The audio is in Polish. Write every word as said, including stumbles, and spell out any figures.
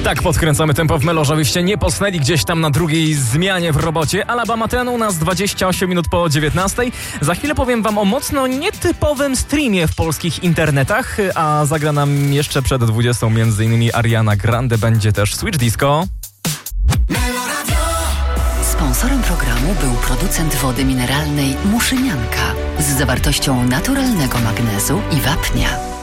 Tak podkręcamy tempo w Melo, żebyście nie posnęli gdzieś tam na drugiej zmianie w robocie. Alabama ten u nas dwadzieścia osiem minut po dziewiętnastej. Za chwilę powiem wam o mocno nietypowym streamie w polskich internetach, a zagra nam jeszcze przed dwudziestą między innymi Ariana Grande, będzie też Switch Disco. Sponsorem programu był producent wody mineralnej Muszynianka z zawartością naturalnego magnezu i wapnia.